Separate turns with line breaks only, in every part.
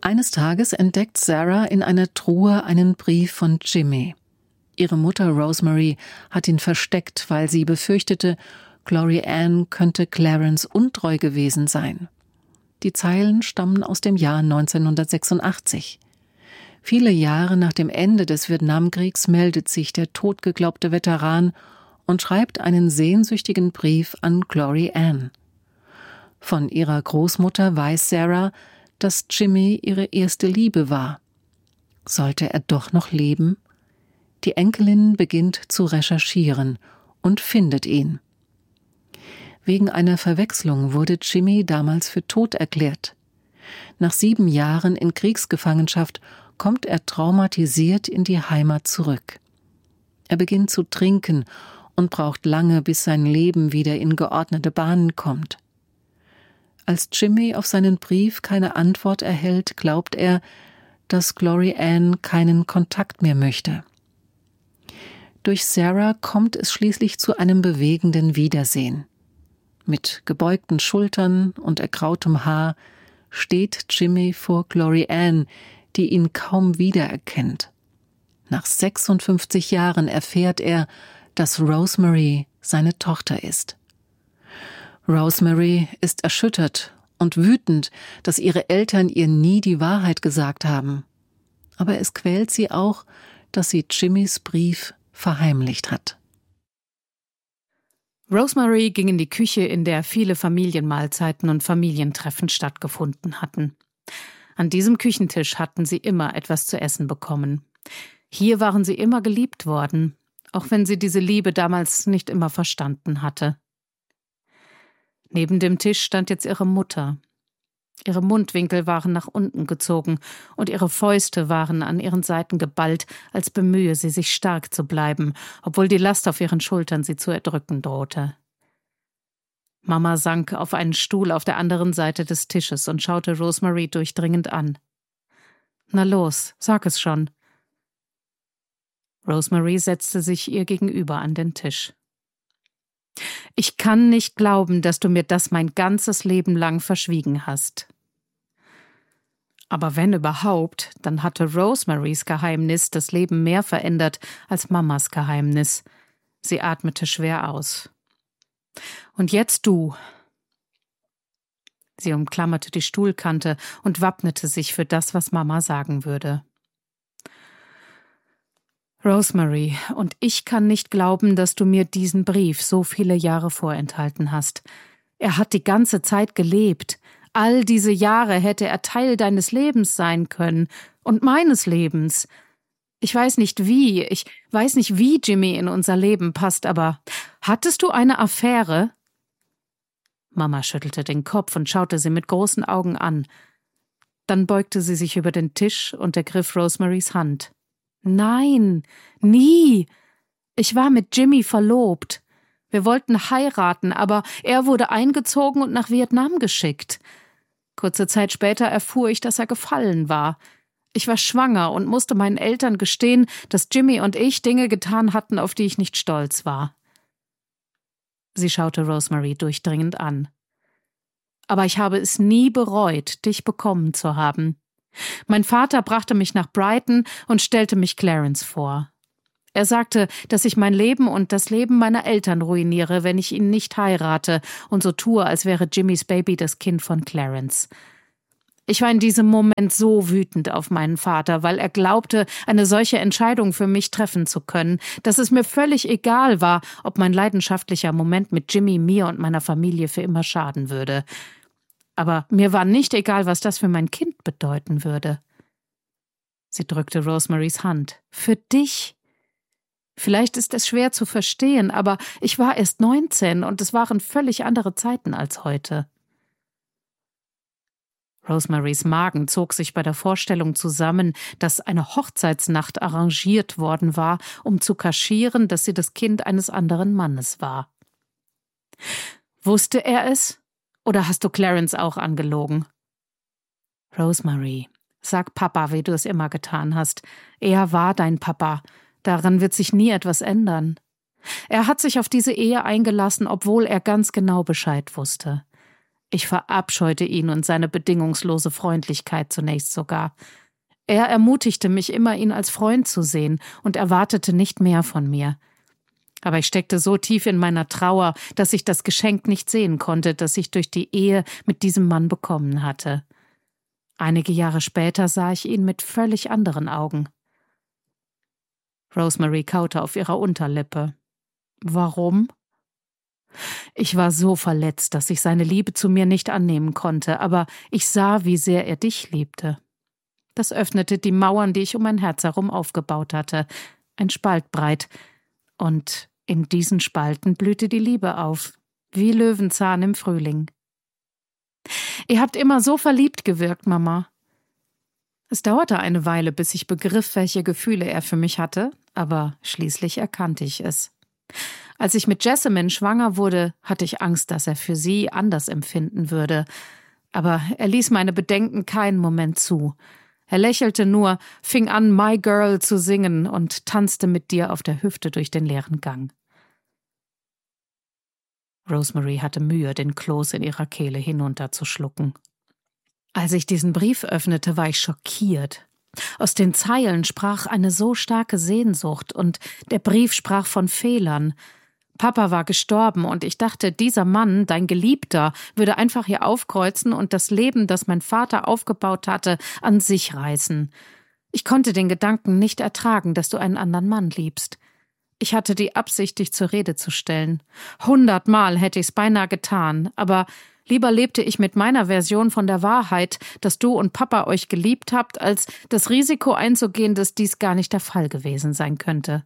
Eines Tages entdeckt Sarah in einer Truhe einen Brief von Jimmy. Ihre Mutter Rosemary hat ihn versteckt, weil sie befürchtete, Glory Ann könnte Clarence untreu gewesen sein. Die Zeilen stammen aus dem Jahr 1986. Viele Jahre nach dem Ende des Vietnamkriegs meldet sich der totgeglaubte Veteran und schreibt einen sehnsüchtigen Brief an Glory Ann. Von ihrer Großmutter weiß Sarah, dass Jimmy ihre erste Liebe war. Sollte er doch noch leben? Die Enkelin beginnt zu recherchieren und findet ihn. Wegen einer Verwechslung wurde Jimmy damals für tot erklärt. Nach 7 Jahren in Kriegsgefangenschaft kommt er traumatisiert in die Heimat zurück. Er beginnt zu trinken und braucht lange, bis sein Leben wieder in geordnete Bahnen kommt. Als Jimmy auf seinen Brief keine Antwort erhält, glaubt er, dass Glory Ann keinen Kontakt mehr möchte. Durch Sarah kommt es schließlich zu einem bewegenden Wiedersehen. Mit gebeugten Schultern und ergrautem Haar steht Jimmy vor Glory Ann, die ihn kaum wiedererkennt. Nach 56 Jahren erfährt er, dass Rosemary seine Tochter ist. Rosemary ist erschüttert und wütend, dass ihre Eltern ihr nie die Wahrheit gesagt haben. Aber es quält sie auch, dass sie Jimmys Brief verheimlicht hat.
Rosemary ging in die Küche, in der viele Familienmahlzeiten und Familientreffen stattgefunden hatten. An diesem Küchentisch hatten sie immer etwas zu essen bekommen. Hier waren sie immer geliebt worden, auch wenn sie diese Liebe damals nicht immer verstanden hatte. Neben dem Tisch stand jetzt ihre Mutter. Ihre Mundwinkel waren nach unten gezogen und ihre Fäuste waren an ihren Seiten geballt, als bemühe sie sich stark zu bleiben, obwohl die Last auf ihren Schultern sie zu erdrücken drohte. Mama sank auf einen Stuhl auf der anderen Seite des Tisches und schaute Rosemary durchdringend an. »Na los, sag es schon.« Rosemary setzte sich ihr gegenüber an den Tisch. »Ich kann nicht glauben, dass du mir das mein ganzes Leben lang verschwiegen hast.« Aber wenn überhaupt, dann hatte Rosemarys Geheimnis das Leben mehr verändert als Mamas Geheimnis. Sie atmete schwer aus. »Und jetzt du.« Sie umklammerte die Stuhlkante und wappnete sich für das, was Mama sagen würde. »Rosemary, und ich kann nicht glauben, dass du mir diesen Brief so viele Jahre vorenthalten hast. Er hat die ganze Zeit gelebt. All diese Jahre hätte er Teil deines Lebens sein können und meines Lebens. Ich weiß nicht, wie Jimmy in unser Leben passt, aber hattest du eine Affäre?« Mama schüttelte den Kopf und schaute sie mit großen Augen an. Dann beugte sie sich über den Tisch und ergriff Rosemarys Hand. »Nein, nie. Ich war mit Jimmy verlobt. Wir wollten heiraten, aber er wurde eingezogen und nach Vietnam geschickt. Kurze Zeit später erfuhr ich, dass er gefallen war. Ich war schwanger und musste meinen Eltern gestehen, dass Jimmy und ich Dinge getan hatten, auf die ich nicht stolz war.« Sie schaute Rosemary durchdringend an. »Aber ich habe es nie bereut, dich bekommen zu haben. Mein Vater brachte mich nach Brighton und stellte mich Clarence vor. Er sagte, dass ich mein Leben und das Leben meiner Eltern ruiniere, wenn ich ihn nicht heirate und so tue, als wäre Jimmys Baby das Kind von Clarence. Ich war in diesem Moment so wütend auf meinen Vater, weil er glaubte, eine solche Entscheidung für mich treffen zu können, dass es mir völlig egal war, ob mein leidenschaftlicher Moment mit Jimmy mir und meiner Familie für immer schaden würde. Aber mir war nicht egal, was das für mein Kind bedeuten würde.« Sie drückte Rosemarys Hand. »Für dich. Vielleicht ist es schwer zu verstehen, aber ich war erst 19 und es waren völlig andere Zeiten als heute.« Rosemarys Magen zog sich bei der Vorstellung zusammen, dass eine Hochzeitsnacht arrangiert worden war, um zu kaschieren, dass sie das Kind eines anderen Mannes war. »Wusste er es? Oder hast du Clarence auch angelogen?« »Rosemary, sag Papa, wie du es immer getan hast. Er war dein Papa. Daran wird sich nie etwas ändern. Er hat sich auf diese Ehe eingelassen, obwohl er ganz genau Bescheid wusste. Ich verabscheute ihn und seine bedingungslose Freundlichkeit zunächst sogar. Er ermutigte mich immer, ihn als Freund zu sehen und erwartete nicht mehr von mir. Aber ich steckte so tief in meiner Trauer, dass ich das Geschenk nicht sehen konnte, das ich durch die Ehe mit diesem Mann bekommen hatte. Einige Jahre später sah ich ihn mit völlig anderen Augen. Rosemary kaute auf ihrer Unterlippe. Warum? Ich war so verletzt, dass ich seine Liebe zu mir nicht annehmen konnte, aber ich sah, wie sehr er dich liebte. Das öffnete die Mauern, die ich um mein Herz herum aufgebaut hatte, ein Spalt breit, und in diesen Spalten blühte die Liebe auf, wie Löwenzahn im Frühling. Ihr habt immer so verliebt gewirkt, Mama. Es dauerte eine Weile, bis ich begriff, welche Gefühle er für mich hatte, aber schließlich erkannte ich es. Als ich mit Jessamine schwanger wurde, hatte ich Angst, dass er für sie anders empfinden würde. Aber er ließ meine Bedenken keinen Moment zu. Er lächelte nur, fing an, My Girl zu singen und tanzte mit dir auf der Hüfte durch den leeren Gang. Rosemary hatte Mühe, den Kloß in ihrer Kehle hinunterzuschlucken. Als ich diesen Brief öffnete, war ich schockiert. Aus den Zeilen sprach eine so starke Sehnsucht und der Brief sprach von Fehlern. Papa war gestorben und ich dachte, dieser Mann, dein Geliebter, würde einfach hier aufkreuzen und das Leben, das mein Vater aufgebaut hatte, an sich reißen. Ich konnte den Gedanken nicht ertragen, dass du einen anderen Mann liebst. Ich hatte die Absicht, dich zur Rede zu stellen. 100-mal hätte ich's beinahe getan, aber lieber lebte ich mit meiner Version von der Wahrheit, dass du und Papa euch geliebt habt, als das Risiko einzugehen, dass dies gar nicht der Fall gewesen sein könnte.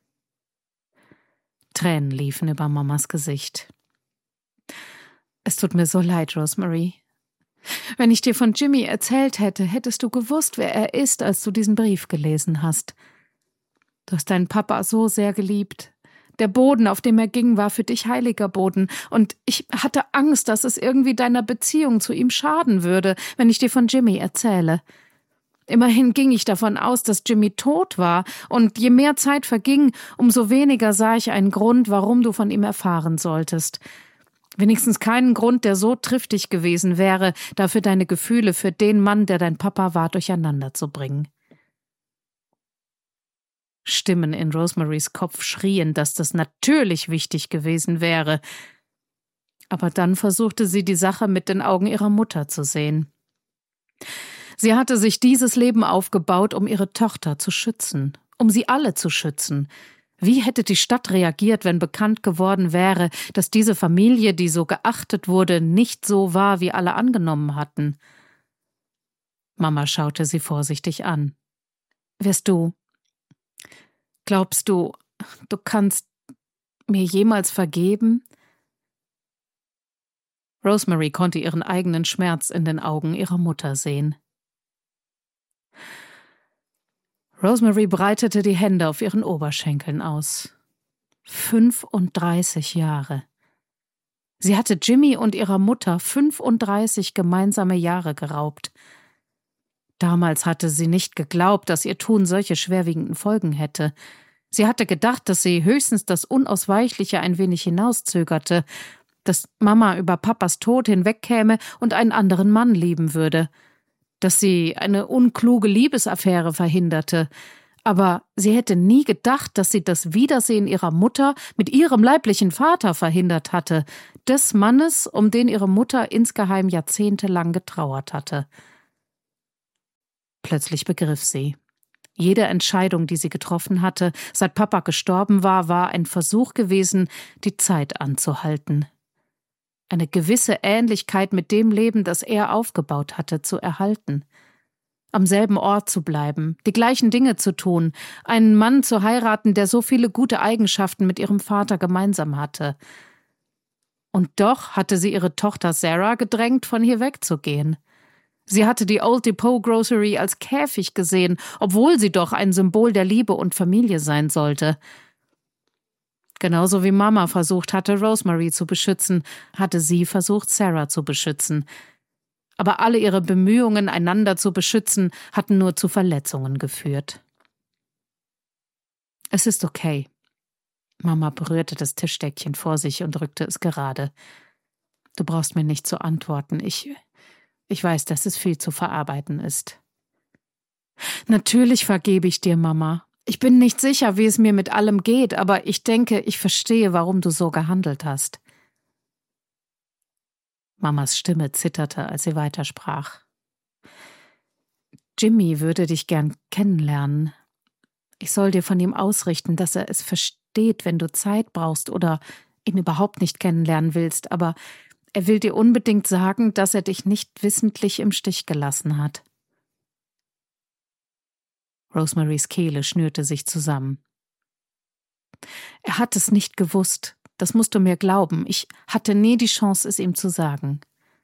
Tränen liefen über Mamas Gesicht. Es tut mir so leid, Rosemary. Wenn ich dir von Jimmy erzählt hätte, hättest du gewusst, wer er ist, als du diesen Brief gelesen hast. Du hast deinen Papa so sehr geliebt. Der Boden, auf dem er ging, war für dich heiliger Boden. Und ich hatte Angst, dass es irgendwie deiner Beziehung zu ihm schaden würde, wenn ich dir von Jimmy erzähle. Immerhin ging ich davon aus, dass Jimmy tot war, und je mehr Zeit verging, umso weniger sah ich einen Grund, warum du von ihm erfahren solltest. Wenigstens keinen Grund, der so triftig gewesen wäre, dafür deine Gefühle für den Mann, der dein Papa war, durcheinander zu bringen. Stimmen in Rosemarys Kopf schrien, dass das natürlich wichtig gewesen wäre. Aber dann versuchte sie, die Sache mit den Augen ihrer Mutter zu sehen. Sie hatte sich dieses Leben aufgebaut, um ihre Tochter zu schützen, um sie alle zu schützen. Wie hätte die Stadt reagiert, wenn bekannt geworden wäre, dass diese Familie, die so geachtet wurde, nicht so war, wie alle angenommen hatten? Mama schaute sie vorsichtig an. Glaubst du, du kannst mir jemals vergeben? Rosemary konnte ihren eigenen Schmerz in den Augen ihrer Mutter sehen. Rosemary breitete die Hände auf ihren Oberschenkeln aus. 35 Jahre. Sie hatte Jimmy und ihrer Mutter 35 gemeinsame Jahre geraubt. Damals hatte sie nicht geglaubt, dass ihr Tun solche schwerwiegenden Folgen hätte. Sie hatte gedacht, dass sie höchstens das Unausweichliche ein wenig hinauszögerte, dass Mama über Papas Tod hinwegkäme und einen anderen Mann lieben würde, dass sie eine unkluge Liebesaffäre verhinderte. Aber sie hätte nie gedacht, dass sie das Wiedersehen ihrer Mutter mit ihrem leiblichen Vater verhindert hatte, des Mannes, um den ihre Mutter insgeheim jahrzehntelang getrauert hatte. Plötzlich begriff sie. Jede Entscheidung, die sie getroffen hatte, seit Papa gestorben war, war ein Versuch gewesen, die Zeit anzuhalten. Eine gewisse Ähnlichkeit mit dem Leben, das er aufgebaut hatte, zu erhalten. Am selben Ort zu bleiben, die gleichen Dinge zu tun, einen Mann zu heiraten, der so viele gute Eigenschaften mit ihrem Vater gemeinsam hatte. Und doch hatte sie ihre Tochter Sarah gedrängt, von hier wegzugehen. Sie hatte die Old Depot Grocery als Käfig gesehen, obwohl sie doch ein Symbol der Liebe und Familie sein sollte. Genauso wie Mama versucht hatte, Rosemary zu beschützen, hatte sie versucht, Sarah zu beschützen. Aber alle ihre Bemühungen, einander zu beschützen, hatten nur zu Verletzungen geführt. Es ist okay. Mama berührte das Tischdeckchen vor sich und rückte es gerade. Du brauchst mir nicht zu antworten. Ich weiß, dass es viel zu verarbeiten ist. Natürlich vergebe ich dir, Mama. Ich bin nicht sicher, wie es mir mit allem geht, aber ich denke, ich verstehe, warum du so gehandelt hast. Mamas Stimme zitterte, als sie weitersprach. Jimmy würde dich gern kennenlernen. Ich soll dir von ihm ausrichten, dass er es versteht, wenn du Zeit brauchst oder ihn überhaupt nicht kennenlernen willst, aber er will dir unbedingt sagen, dass er dich nicht wissentlich im Stich gelassen hat. Rosemarys Kehle schnürte sich zusammen. Er hat es nicht gewusst, das musst du mir glauben. Ich hatte nie die Chance, es ihm zu sagen.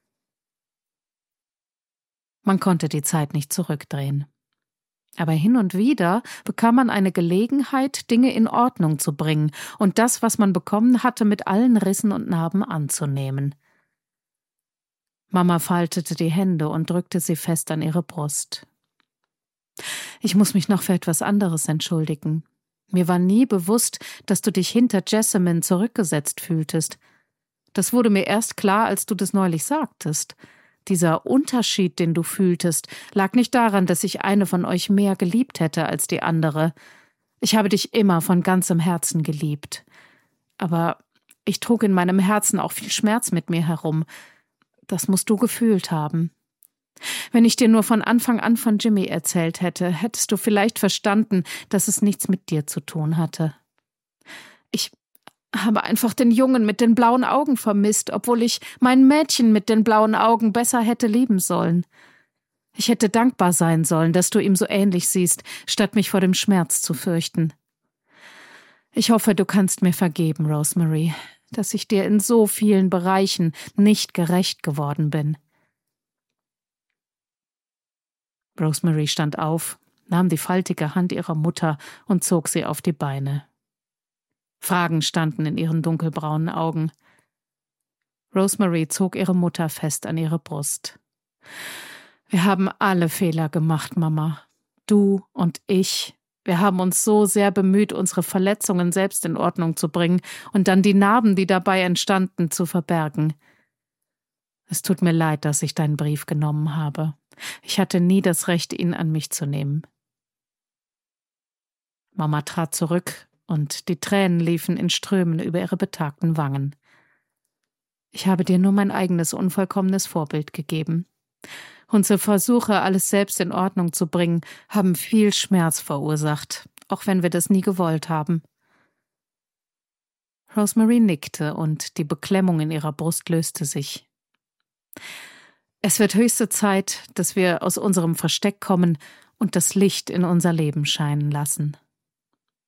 Man konnte die Zeit nicht zurückdrehen. Aber hin und wieder bekam man eine Gelegenheit, Dinge in Ordnung zu bringen und das, was man bekommen hatte, mit allen Rissen und Narben anzunehmen. Mama faltete die Hände und drückte sie fest an ihre Brust. Ich muss mich noch für etwas anderes entschuldigen. Mir war nie bewusst, dass du dich hinter Jessamine zurückgesetzt fühltest. Das wurde mir erst klar, als du das neulich sagtest. Dieser Unterschied, den du fühltest, lag nicht daran, dass ich eine von euch mehr geliebt hätte als die andere. Ich habe dich immer von ganzem Herzen geliebt. Aber ich trug in meinem Herzen auch viel Schmerz mit mir herum. Das musst du gefühlt haben. Wenn ich dir nur von Anfang an von Jimmy erzählt hätte, hättest du vielleicht verstanden, dass es nichts mit dir zu tun hatte. Ich habe einfach den Jungen mit den blauen Augen vermisst, obwohl ich mein Mädchen mit den blauen Augen besser hätte lieben sollen. Ich hätte dankbar sein sollen, dass du ihm so ähnlich siehst, statt mich vor dem Schmerz zu fürchten. Ich hoffe, du kannst mir vergeben, Rosemary, dass ich dir in so vielen Bereichen nicht gerecht geworden bin. Rosemary stand auf, nahm die faltige Hand ihrer Mutter und zog sie auf die Beine. Fragen standen in ihren dunkelbraunen Augen. Rosemary zog ihre Mutter fest an ihre Brust. Wir haben alle Fehler gemacht, Mama. Du und ich. Wir haben uns so sehr bemüht, unsere Verletzungen selbst in Ordnung zu bringen und dann die Narben, die dabei entstanden, zu verbergen. Es tut mir leid, dass ich deinen Brief genommen habe. Ich hatte nie das Recht, ihn an mich zu nehmen. Mama trat zurück und die Tränen liefen in Strömen über ihre betagten Wangen. Ich habe dir nur mein eigenes unvollkommenes Vorbild gegeben. Unsere Versuche, alles selbst in Ordnung zu bringen, haben viel Schmerz verursacht, auch wenn wir das nie gewollt haben. Rosemary nickte und die Beklemmung in ihrer Brust löste sich. Es wird höchste Zeit, dass wir aus unserem Versteck kommen und das Licht in unser Leben scheinen lassen.